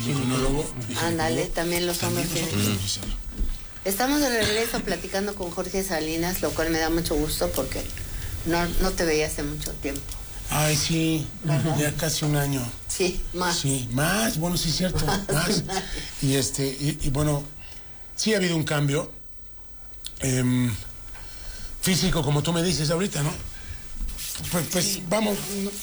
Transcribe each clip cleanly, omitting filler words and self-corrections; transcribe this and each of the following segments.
ginecólogo. Ándale, también los hombres tienen. Estamos de regreso platicando con Jorge Salinas, lo cual me da mucho gusto porque no te veía hace mucho tiempo. Ay, sí, ya casi un año. Sí, más. Sí, más, bueno, sí es cierto, más. Y bueno, sí ha habido un cambio físico, como tú me dices ahorita, ¿no? Pues sí. Vamos.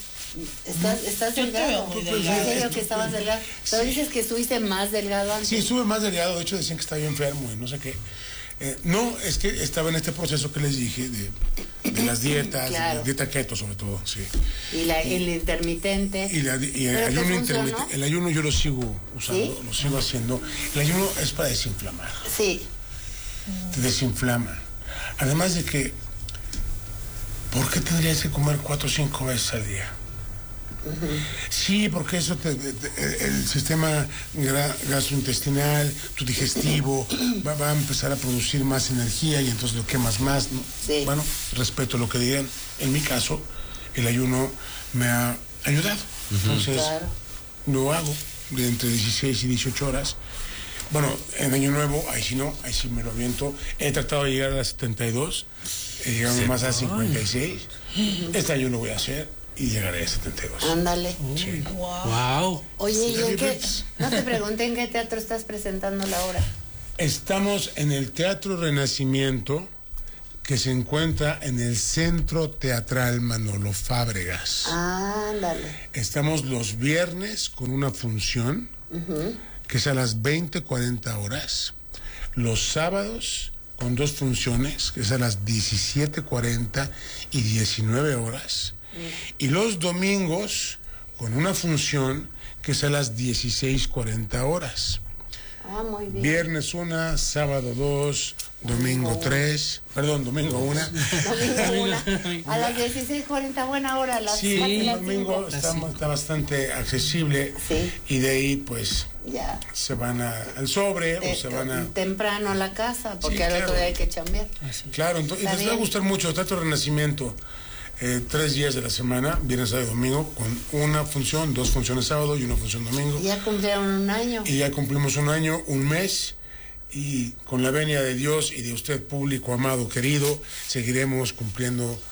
¿Estás delgado? ¿En serio que estabas delgado? Pero dices que estuviste más delgado antes. Sí, estuve más delgado, de hecho decían que estaba yo enfermo y no sé qué. No, es que estaba en este proceso que les dije de las dietas, claro. Dieta keto sobre todo, sí. Y el intermitente. Y el ayuno intermitente. El ayuno yo lo sigo usando, ¿sí? Lo sigo haciendo. El ayuno es para desinflamar. Sí. Te desinflama. Además de que, ¿por qué tendrías que comer 4 o 5 veces al día? Sí, porque eso el sistema gastrointestinal, tu digestivo, va a empezar a producir más energía y entonces lo quemas más, ¿no? Sí. Bueno, respeto lo que digan. En mi caso, el ayuno me ha ayudado. Entonces, claro, lo hago de entre 16 y 18 horas. Bueno, en Año Nuevo, ahí sí me lo aviento. He tratado de llegar a las 72, he llegado más a 56. Este año lo voy a hacer y llegaré a 72. Ándale. Sí. Wow. Oye, ¿y en qué? No te pregunté en qué teatro estás presentando la obra. Estamos en el Teatro Renacimiento, que se encuentra en el Centro Teatral Manolo Fábregas. Ándale. Estamos los viernes con una función, que es a las 20:40 horas. Los sábados con 2 funciones, que es a las 17:40 y 19 horas. Y los domingos con una función que es a las 16:40 horas. Ah, muy bien. Viernes 1, sábado 2, domingo 3, domingo 1. Domingo 1. A las 16:40, buena hora. Sí, el domingo está bastante accesible. Sí. Y de ahí, pues, ya se van al sobre o se van a... temprano a la casa, porque sí, al claro, otro día hay que chambear. Claro, entonces les va a gustar mucho el Teatro Renacimiento. 3 días de la semana, viernes, sábado y domingo, con una función, 2 funciones sábado y una función domingo. Ya cumplieron un año. Y ya cumplimos un año, un mes, y con la venia de Dios y de usted, público amado, querido, seguiremos cumpliendo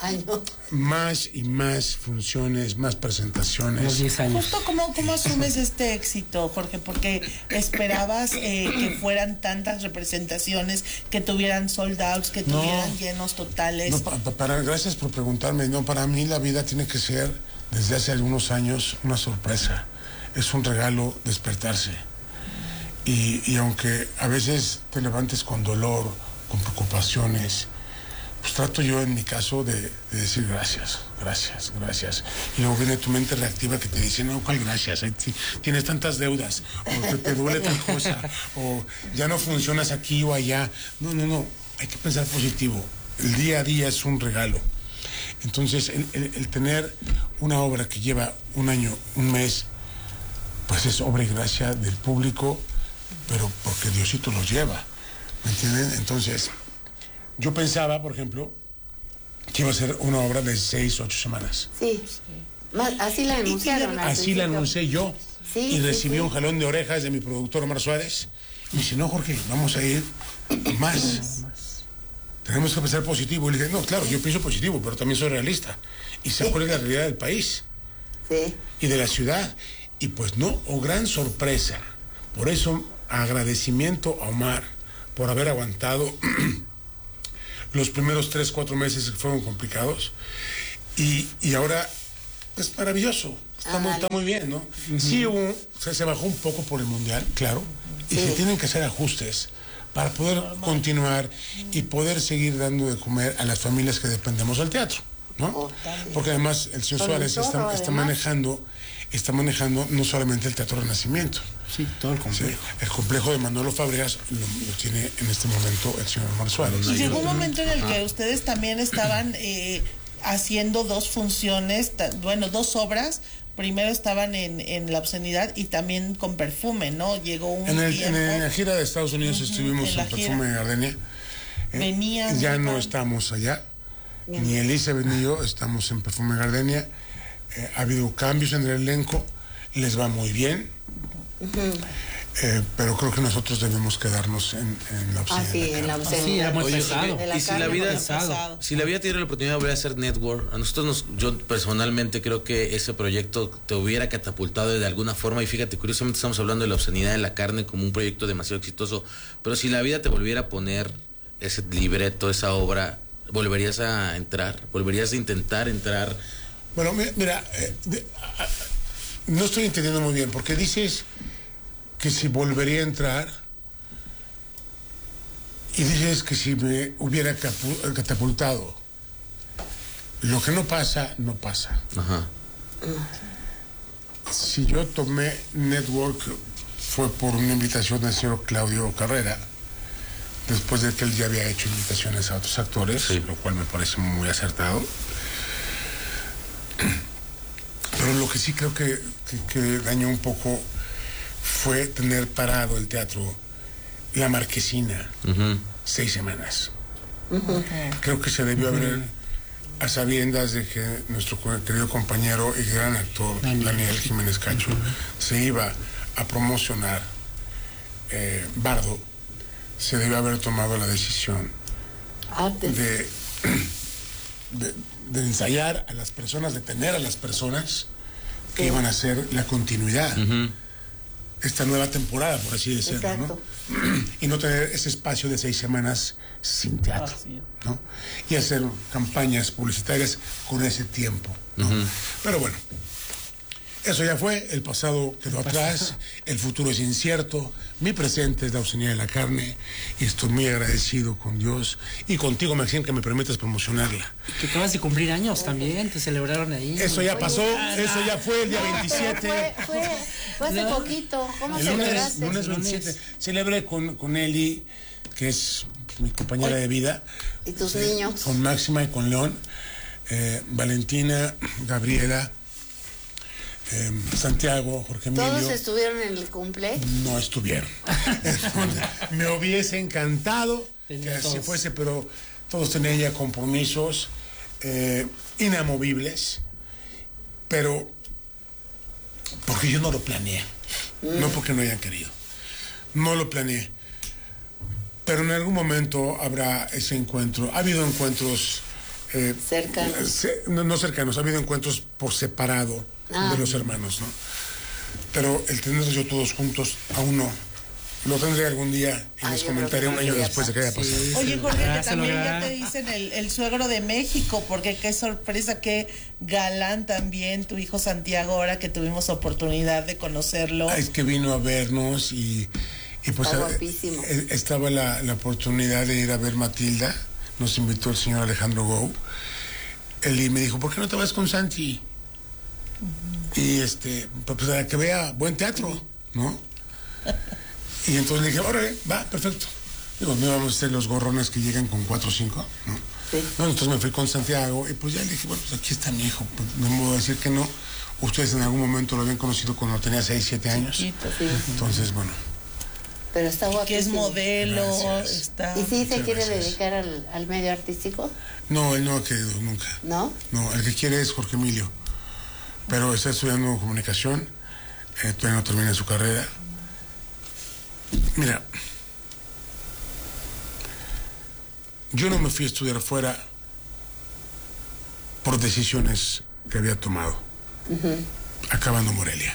más y más funciones, más presentaciones. Unos 10 años. Justo, ¿cómo asumes este éxito, Jorge? Porque esperabas que fueran tantas representaciones, que tuvieran sold outs, que tuvieran llenos totales. No, gracias por preguntarme. No, para mí la vida tiene que ser, desde hace algunos años, una sorpresa. Es un regalo despertarse. Y aunque a veces te levantes con dolor, con preocupaciones, pues trato yo en mi caso de decir gracias. Y luego viene tu mente reactiva que te dice, no, ¿cuál gracias? Tienes tantas deudas, o te duele tal cosa, o ya no funcionas aquí o allá. No, hay que pensar positivo. El día a día es un regalo. Entonces, el tener una obra que lleva un año, un mes, pues es obra y gracia del público, pero porque Diosito los lleva, ¿me entienden? Entonces, yo pensaba, por ejemplo, que iba a ser una obra de 6 o 8 semanas. Sí, así la anunciaron. Así la anuncié yo. Sí, y recibí un jalón de orejas de mi productor Omar Suárez. Y me dice, no, Jorge, vamos a ir más. Tenemos que pensar positivo. Y le dije, no, claro, yo pienso positivo, pero también soy realista. Y sé cuál es la realidad del país. Sí. Y de la ciudad. Y pues no, gran sorpresa. Por eso, agradecimiento a Omar por haber aguantado los primeros 3-4 meses que fueron complicados. Y ahora es maravilloso. Está muy bien, ¿no? Sí, se bajó un poco por el Mundial, claro. Y se tienen que hacer ajustes para poder continuar y poder seguir dando de comer a las familias que dependemos del teatro, ¿no? Porque además el señor Suárez está manejando no solamente el Teatro Renacimiento. Sí, todo el complejo. Sí, el complejo de Manolo Fábregas lo tiene en este momento el señor Omar Suárez. Y llegó un momento en el que ustedes también estaban haciendo 2 funciones, 2 obras. Primero estaban en La Obscenidad y también con Perfume, ¿no? Llegó un en la gira de Estados Unidos estuvimos en Perfume Gardenia. Venían. Ya no estamos allá. Ni Elizabeth ni yo estamos en Perfume Gardenia. Ha habido cambios en el elenco. Les va muy bien. Pero creo que nosotros debemos quedarnos en la ausencia. Sí, en la ausencia. Sí, era muy Oye, pesado. De la y si carne, la vida, muy pesado. si la vida tiene la oportunidad de volver a hacer network, a nosotros yo personalmente creo que ese proyecto te hubiera catapultado de alguna forma, y fíjate, curiosamente estamos hablando de la obscenidad de la carne como un proyecto demasiado exitoso, pero si la vida te volviera a poner ese libreto, esa obra, ¿volverías a entrar? ¿Volverías a intentar entrar? Bueno, mira, no estoy entendiendo muy bien, porque dices que si volvería a entrar y dices que si me hubiera catapultado. Lo que no pasa, no pasa. Ajá. Si yo tomé Network fue por una invitación del señor Claudio Carrera, después de que él ya había hecho invitaciones a otros actores, Sí. lo cual me parece muy acertado. Pero lo que sí creo que dañó un poco fue tener parado el teatro La Marquesina 6 semanas. Creo que se debió haber, a sabiendas de que nuestro querido compañero y gran actor Daniel Jiménez Cacho se iba a promocionar Bardo, se debió haber tomado la decisión de ensayar a las personas, de tener a las personas que iban a hacer la continuidad. Esta nueva temporada, por así decirlo, Exacto. ¿no? Y no tener ese espacio de 6 semanas sin teatro, ¿no? Y hacer campañas publicitarias con ese tiempo, ¿no? Pero bueno, eso ya fue, el pasado quedó atrás, el futuro es incierto, mi presente es la obscenidad de la carne, y estoy muy agradecido con Dios y contigo, Maxim, que me permitas promocionarla. Que acabas de cumplir años también, te celebraron ahí. Eso ya pasó, eso ya fue el día 27. Fue hace poquito. ¿Cómo El celebraste? lunes 27. Celebré con Eli, que es mi compañera de vida. ¿Y tus niños? Con Máxima y con León. Valentina, Gabriela, Santiago, Jorge Emilio. ¿Todos estuvieron en el cumple? No estuvieron. Me hubiese encantado Tenía que así todos. fuese, pero todos tenían ya compromisos inamovibles, pero porque yo no lo planeé, no porque no hayan querido, no lo planeé, pero en algún momento habrá ese encuentro. Ha habido encuentros Cercanos. no cercanos, ha habido encuentros por separado de los hermanos, ¿no? Pero el tenerlos yo todos juntos aún no. Lo tendré algún día y les yo comentaré creo un que año ya después de que haya pasado. Sí, Oye, se Jorge, logrará, que se también ya logrará. te dicen el suegro de México, porque qué sorpresa, qué galán también tu hijo Santiago, ahora que tuvimos oportunidad de conocerlo. Es que vino a vernos y pues Está guapísimo. estaba la oportunidad de ir a ver Matilda. Nos invitó el señor Alejandro Gou. Él me dijo, ¿por qué no te vas con Santi? Y pues para que vea buen teatro, ¿no? Y entonces le dije, órale, va, perfecto. Digo, no vamos a ser los gorrones que llegan con 4 o 5, ¿no? Sí. No, entonces me fui con Santiago y pues ya le dije, bueno, pues aquí está mi hijo, pues, no me voy a decir que no. Ustedes en algún momento lo habían conocido cuando tenía 6, 7 años. Chiquito. Sí, Entonces, bueno. pero está guapísimo. Que es modelo, Gracias. está... ¿Y sí se Muchas quiere gracias. dedicar al medio artístico? No, él no ha querido nunca. ¿No? No, el que quiere es Jorge Emilio. Pero está estudiando comunicación, todavía no termina su carrera. Mira, yo no me fui a estudiar fuera por decisiones que había tomado, acabando Morelia.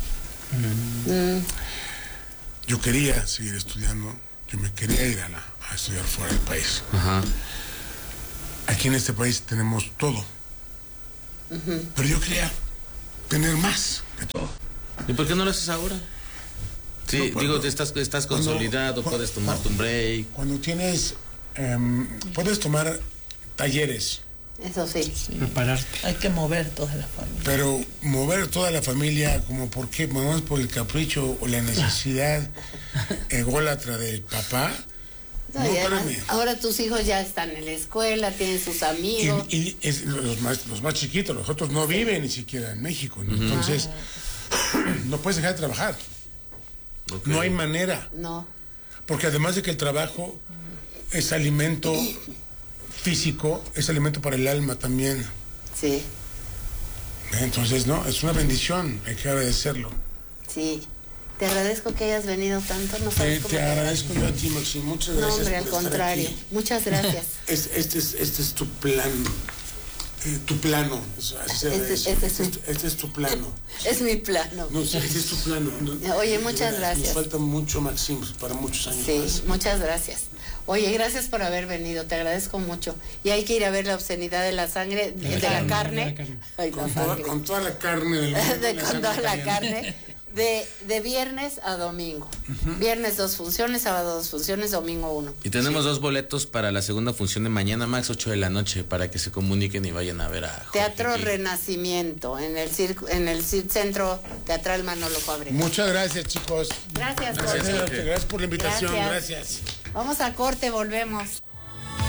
Yo quería seguir estudiando, yo me quería ir a estudiar fuera del país. Ajá. Aquí en este país tenemos todo, pero yo quería tener más que todo. ¿Y por qué no lo haces ahora? Sí, No, digo, cuando- estás consolidado, puedes tomarte un break. Cuando tienes, puedes tomar talleres, Eso sí. Prepararte. Hay que mover toda la familia. pero mover toda la familia, como por qué, vamos por el capricho o la necesidad ególatra del papá. No, No, y además, espérame. ahora tus hijos ya están en la escuela, tienen sus amigos. Y los más chiquitos, los otros no viven ni siquiera en México, ¿no? Entonces no puedes dejar de trabajar. Ok. No hay manera, No. porque además de que el trabajo es alimento físico, es alimento para el alma también. Sí, Entonces, no, es una bendición, hay que agradecerlo. sí. Te agradezco que hayas venido tanto. No sabes cómo Te agradezco yo a ti, Maxine. Muchas gracias. No, hombre, al por estar contrario. aquí. Muchas gracias. Este es tu plan. Tu plano. Este es tu plano. Es mi plano. No, este es tu plano. Oye, muchas gracias. Nos falta mucho, Maxine, para muchos años más. Sí, muchas gracias. Oye, gracias por haber venido, te agradezco mucho. Y hay que ir a ver la obscenidad de la sangre, de la carne. Ay, Con toda la carne del mundo. Con toda la carne. De viernes a domingo. Viernes 2 funciones, sábado 2 funciones, domingo 1. Y tenemos 2 boletos para la segunda función de mañana, Max, 8 de la noche, para que se comuniquen y vayan a ver a Jorge Teatro Gil. Renacimiento, en el Centro Teatral Manolo Fábregas. Muchas gracias, chicos. Gracias, Gracias, Jorge. gracias por la invitación. Gracias. Gracias. Vamos a corte, volvemos.